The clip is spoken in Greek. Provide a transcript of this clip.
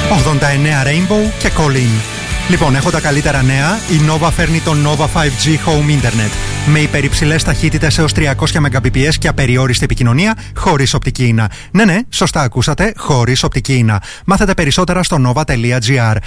89 Rainbow και Colin. Λοιπόν, έχω τα καλύτερα νέα. Η Nova φέρνει το Nova 5G Home Internet με υπερυψηλές ταχύτητες έως 300 Mbps και απεριόριστη επικοινωνία χωρίς οπτική ίνα. Ναι, σωστά ακούσατε, χωρίς οπτική ίνα. Μάθετε περισσότερα στο nova.gr.